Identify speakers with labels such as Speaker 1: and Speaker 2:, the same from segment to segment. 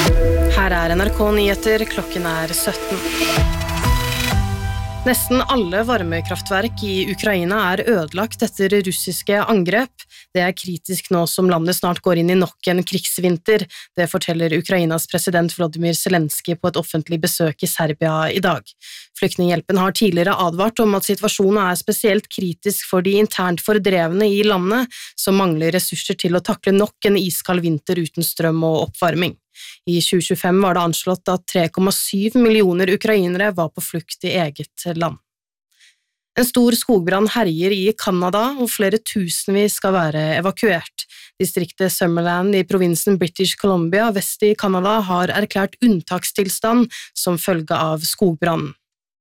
Speaker 1: Her NRK Nyheter, klokken 17. Nesten alle varmekraftverk i Ukraina ødelagt etter russiske angrep. Det kritisk nå som landet snart går inn i nok en krigsvinter. Det forteller Ukrainas president Volodymyr Zelenskyj på et offentlig besøk i Serbia i dag. Flyktninghjelpen har tidligere advart om at situasjonen spesielt kritisk for de internt fordrevne i landet, som mangler ressurser til å takle nok en iskald vinter uten strøm og oppvarming. I 2025 var det anslått at 3,7 millioner ukrainere var på flukt i eget land. En stor skogbrann herjer i Kanada, og flere tusenvis skal være evakuert. Distriktet Summerland i provinsen British Columbia vest i Kanada har erklært unntakstilstand som følge av skogbrannen.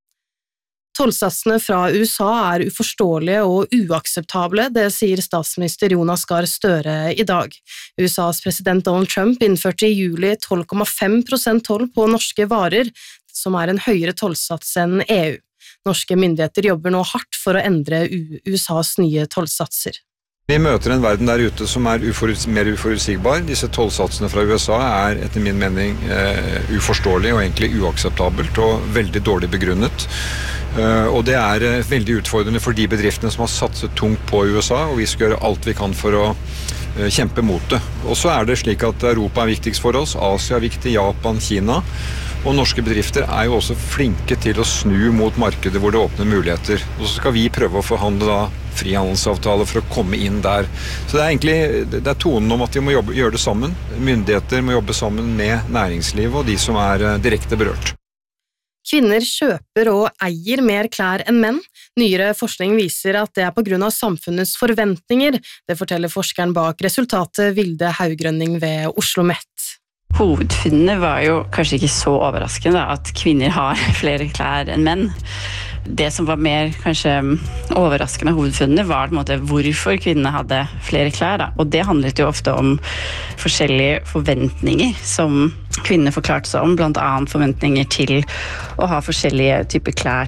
Speaker 1: Tollsatsene fra USA uforståelige og uakseptable, det sier statsminister Jonas Gahr Støre i dag. USAs president Donald Trump innførte i juli 12,5% toll på norske varer, som en høyere tollsats enn EU. Norske myndigheter jobber nå hardt for å endre USAs nye tollsatser.
Speaker 2: Vi møter en verden der ute som mer uforutsigbar. Disse tollsatsene fra USA etter min mening uforståelig og egentlig uakseptabelt og veldig dårlig begrunnet. Og det veldig utfordrende for de bedriftene som har satset tungt på USA, og vi skal gjøre alt vi kan for å kjempe mot det. Og så det slik at Europa viktigst for oss, Asia viktig, Japan, Kina, og norske bedrifter jo også flinke til å snu mot markedet hvor det åpner muligheter. Og så skal vi prøve å forhandle frihandelsavtaler for å komme inn der. Så det tonen om at vi må gjøre det sammen. Myndigheter må jobbe sammen med næringslivet og de som direkte berørt.
Speaker 1: Kvinner kjøper og eier mer klær enn menn. Nyere forskning viser at det på grunn av samfunnets forventninger. Det forteller forskeren bak resultatet Vilde Haugrønning ved Oslo Met.
Speaker 3: Hovedfunnene var jo kanskje ikke så overraskende at kvinner har flere klær enn menn. Det som var mer kanskje overraskende av hovedfunnene var på en måte hvorfor kvinnene hadde flere klær. Og det handlet jo ofte om forskjellige forventninger som kvinner forklarte seg om, blant annet forventninger til å ha forskjellige typer klær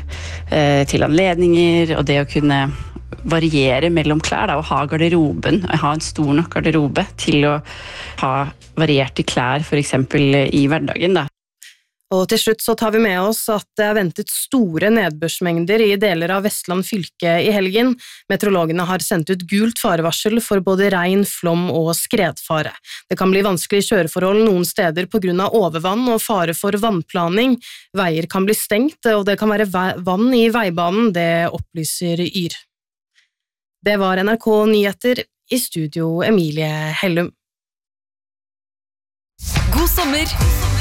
Speaker 3: til anledninger, og det å kunne variere mellom klær, og ha garderoben, ha en stor nok garderobe til å ha varierte klær, for eksempel i hverdagen.
Speaker 1: Og til slutt så tar vi med oss at det ventet store nedbørsmengder i deler av Vestland fylke i helgen. Meteorologene har sendt ut gult farevarsel for både regn, flom og skredfare. Det kan bli vanskelige kjøreforhold noen steder på grunn av overvann og fare for vannplaning. Veier kan bli stengt, og det kan være vann i veibanen, det opplyser Yr. Det var NRK Nyheter, i studio Emilie Hellum.
Speaker 4: God sommer!